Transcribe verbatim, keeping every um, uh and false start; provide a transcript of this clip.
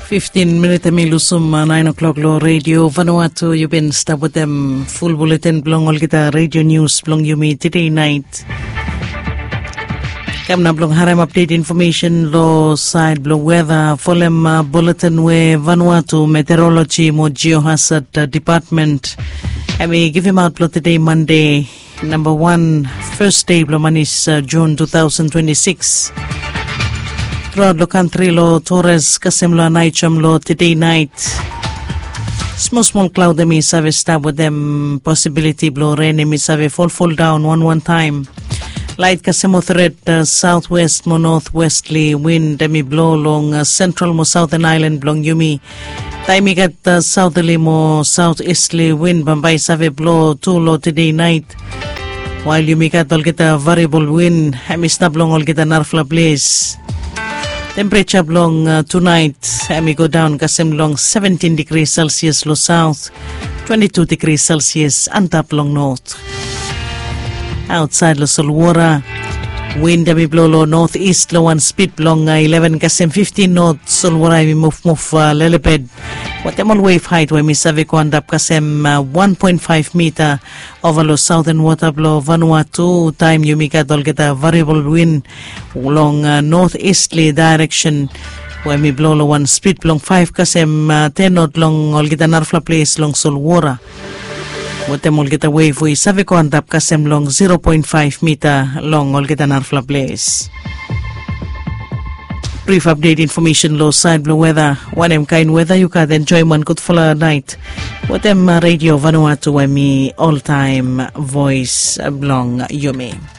fifteen minutes mi lusum uh, nine o'clock lo radio Vanuatu. You've been stuck with them. Full bulletin blong all kita radio news blong yumi today night. Kam na blong haram update information lo side blong weather folem uh, bulletin we Vanuatu meteorology mo geohazard uh, department. I may give him out blong today Monday number one first day blong manis uh, June two thousand twenty-six. Throughout the country lo Torres kasem lo naicham lo today night. Small small cloud mi save stab with them possibility blow rain mi save fall fall down one one time. Light kasemo threat uh, southwest mo northwesterly wind mi blow long uh, central mo southern island blong yumi. Time gat uh, southerly mo southeasterly wind bambay save blow two lo today night. While yumi gat all kita variable wind mi stab long all kita narfla blaze. Temperature long uh, tonight, I may go down kasem long seventeen degrees Celsius low south, twenty-two degrees Celsius and up long north. Outside lo Solwara, wind I may blow low northeast low one speed long uh, eleven kasem fifteen north Solwara I may move move uh, leliped. Whatever wave height we may save ko and up kasem uh, one point five meter over lo southern water blow Vanuatu time you make all get a variable wind along uh, northeasterly direction where me blow lo one speed long five kasem uh, ten knot long all get a narfla place long Solwara. Whatever get a wave we save ko and up kasem long zero point five meter long all get a narfla place. Brief update information low side blue weather. One em kind weather you can enjoy one good full night. What em radio Vanuatu me all time voice blong yumi.